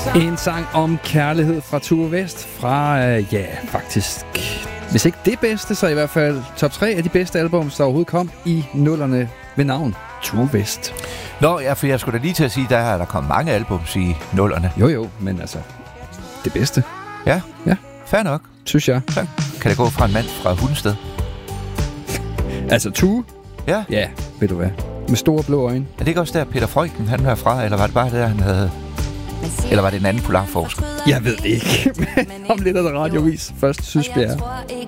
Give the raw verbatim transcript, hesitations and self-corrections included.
En sang om kærlighed fra Tue West fra, øh, ja, faktisk, hvis ikke det bedste, så i hvert fald top tre af de bedste albums, der overhovedet kom i nullerne ved navn Tue West. Nå, ja, for jeg skulle da lige til at sige, der er der kommet mange albums i nullerne. Jo, jo, men altså, det bedste. Ja, ja. Fair nok. Synes jeg. Så kan det gå fra en mand fra Hundested. Altså Tue? Ja. Ja, ved du hvad. Med store blå øjne. Er det ikke også der, Peter Freuchen, han er fra, eller var det bare der, han havde... Eller var det en anden polarforsker? Jeg ved det ikke, men om lidt er der radiovis. Først synes jeg.